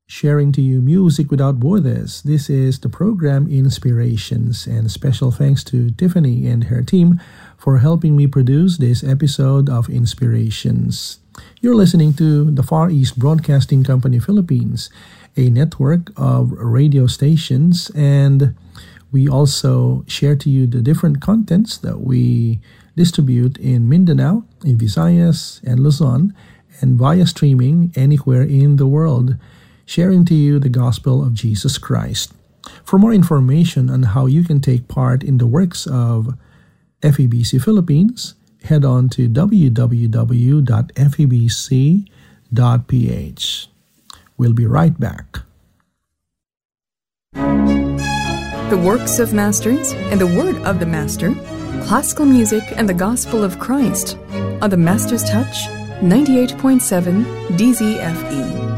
sharing to you music without borders. This is the program Inspirations, and special thanks to Tiffany and her team for helping me produce this episode of Inspirations. You're listening to the Far East Broadcasting Company Philippines, a network of radio stations, and we also share to you the different contents that we distribute in Mindanao, in Visayas, and Luzon, and via streaming anywhere in the world, sharing to you the gospel of Jesus Christ. For more information on how you can take part in the works of FEBC Philippines, head on to www.febc.ph. We'll be right back. The works of masters and the word of the master, classical music and the gospel of Christ on the Master's Touch 98.7 DZFE.